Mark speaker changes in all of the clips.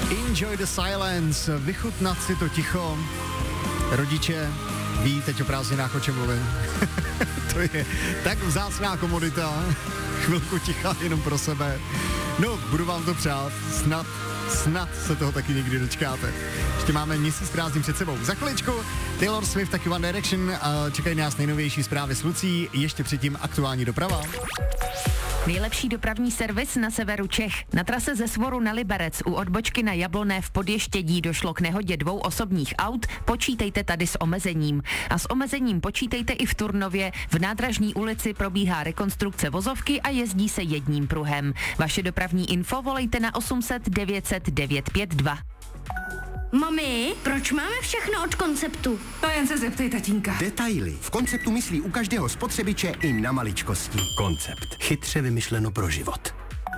Speaker 1: Enjoy the silence, vychutnat si to ticho. Rodiče ví teď o prázdninách, o čem mluvím. To je tak vzácná komodita. Chvilku ticha jenom pro sebe. No, budu vám to přát. Snad se toho taky někdy dočkáte. Ještě máme měsíc prázdnin před sebou. Za chviličku Taylor Swift, taky One Direction. Čekají nás nejnovější zprávy s Lucí. Ještě předtím aktuální doprava.
Speaker 2: Nejlepší dopravní servis na severu Čech. Na trase ze Svoru na Liberec u odbočky na Jablonné v Podještědí došlo k nehodě 2 osobních aut. Počítejte tady s omezením. A s omezením počítejte i v Turnově. V Nádražní ulici probíhá rekonstrukce vozovky a jezdí se jedním pruhem. Vaše dopravní info volejte na 800 900 952.
Speaker 3: Mami, proč máme všechno od Konceptu?
Speaker 4: To jen se zeptej tatínka.
Speaker 5: Detaily. V Konceptu myslí u každého spotřebiče i na maličkosti. Koncept. Chytře vymyšleno pro život.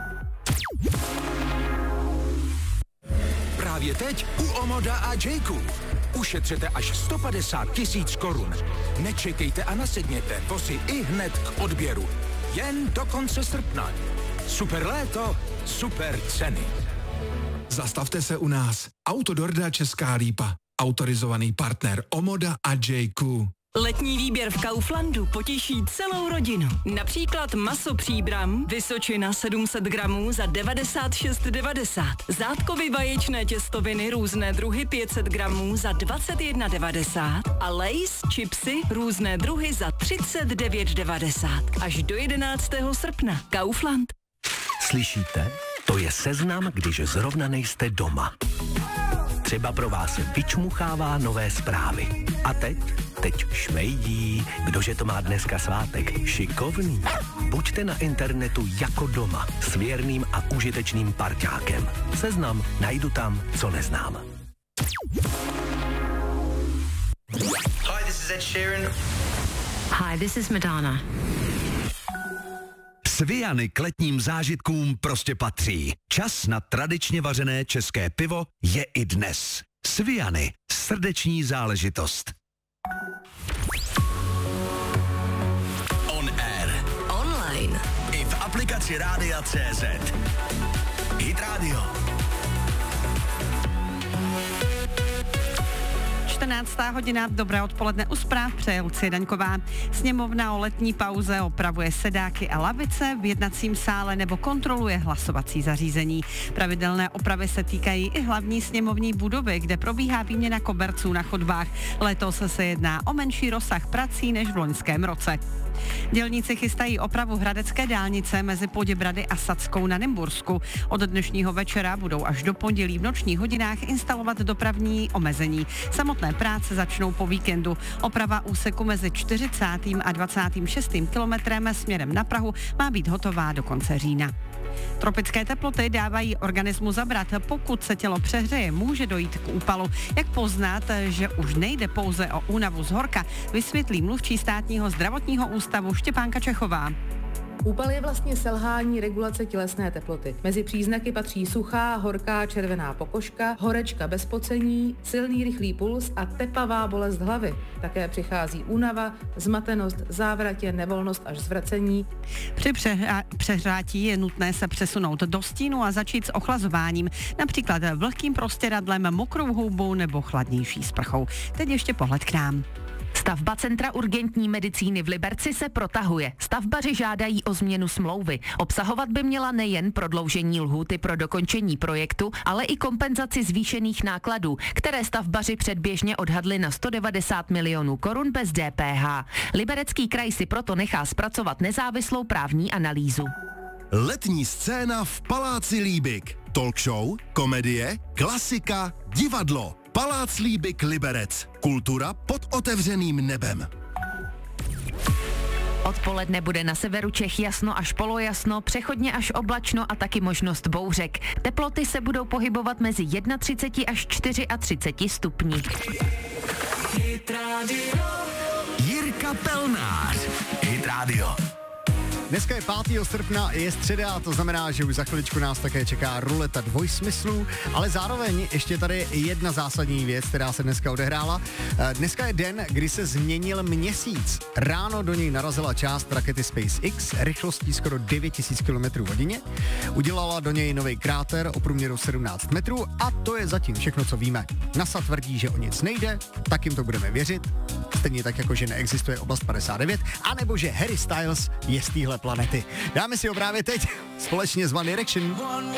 Speaker 6: Právě teď u Omoda a Jayku. Ušetřete až 150 000 korun. Nečekejte a nasedněte, vozy i hned k odběru. Jen do konce srpna. Super léto, super ceny.
Speaker 7: Zastavte se u nás. Autodorda Česká Lípa. Autorizovaný partner Omoda a Jayku.
Speaker 8: Letní výběr v Kauflandu potěší celou rodinu. Například maso Příbram, Vysočina 700 gramů za 96,90. Zátkovy vaječné těstoviny různé druhy 500 gramů za 21,90. A Lay's chipsy různé druhy za 39,90. Až do 11. srpna. Kaufland.
Speaker 5: Slyšíte? To je seznam, když zrovna nejste doma. Třeba pro vás vyčmuchává nové zprávy. A teď šmejdí, kdože to má dneska svátek, šikovný. Buďte na internetu jako doma, s věrným a užitečným parťákem. Seznam, najdu tam, co neznám.
Speaker 9: Hi, this is Ed Sheeran.
Speaker 2: Hi, this is Madonna.
Speaker 10: Sviany k letním zážitkům prostě patří. Čas na tradičně vařené české pivo je i dnes. Sviany, srdeční záležitost. On air.
Speaker 8: Online.
Speaker 10: I v aplikaci Rádia.cz. Hit Radio.
Speaker 11: 14. hodina, dobré odpoledne u zpráv, přeje Lucie Daňková. Sněmovna o letní pauze opravuje sedáky a lavice v jednacím sále nebo kontroluje hlasovací zařízení. Pravidelné opravy se týkají i hlavní sněmovní budovy, kde probíhá výměna koberců na chodbách. Letos se jedná o menší rozsah prací než v loňském roce. Dělníci chystají opravu hradecké dálnice mezi Poděbrady a Sadskou na Nymbursku. Od dnešního večera budou až do pondělí v nočních hodinách instalovat dopravní omezení. Samotné práce začnou po víkendu. Oprava úseku mezi 40. a 26. kilometrem směrem na Prahu má být hotová do konce října. Tropické teploty dávají organismu zabrat. Pokud se tělo přehřeje, může dojít k úpalu. Jak poznat, že už nejde pouze o únavu z horka, vysvětlí mluvčí Státního zdravotního ústavu Štěpánka Čechová.
Speaker 12: Úpal je vlastně selhání regulace tělesné teploty. Mezi příznaky patří suchá, horká, červená pokožka, horečka bez pocení, silný rychlý puls a tepavá bolest hlavy. Také přichází únava, zmatenost, závratě, nevolnost až zvracení.
Speaker 11: Při přehřátí je nutné se přesunout do stínu a začít s ochlazováním, například vlhkým prostěradlem, mokrou houbou nebo chladnější sprchou. Teď ještě pohled k nám.
Speaker 2: Stavba Centra urgentní medicíny v Liberci se protahuje. Stavbaři žádají o změnu smlouvy. Obsahovat by měla nejen prodloužení lhůty pro dokončení projektu, ale i kompenzaci zvýšených nákladů, které stavbaři předběžně odhadli na 190 milionů korun bez DPH. Liberecký kraj si proto nechá zpracovat nezávislou právní analýzu.
Speaker 10: Letní scéna v Paláci Líbik. Talk show, komedie, klasika, divadlo. Palác Líbik Liberec. Kultura pod otevřeným nebem.
Speaker 2: Odpoledne bude na severu Čech jasno až polojasno, přechodně až oblačno a taky možnost bouřek. Teploty se budou pohybovat mezi 31 až 34 stupni.
Speaker 10: Jirka Pelnář. Hit Radio.
Speaker 1: Dneska je 5. srpna, je středa, to znamená, že už za chviličku nás také čeká ruleta dvojsmyslů, ale zároveň ještě tady jedna zásadní věc, která se dneska odehrála. Dneska je den, kdy se změnil měsíc. Ráno do něj narazila část rakety SpaceX rychlostí skoro 9000 km/h. Udělala do něj nový kráter o průměru 17 metrů a to je zatím všechno, co víme. NASA tvrdí, že o nic nejde, tak jim to budeme věřit. Stejně tak jako, že neexistuje oblast 59, anebo že Harry Styles je z téhle planety. Dáme si ho právě teď společně s One Direction.